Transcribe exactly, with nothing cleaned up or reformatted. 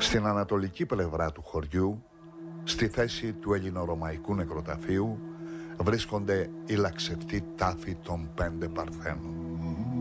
Στην ανατολική πλευρά του χωριού, στη θέση του ελληνορωμαϊκού νεκροταφείου, βρίσκονται οι λαξευτοί τάφοι των πέντε Παρθένων.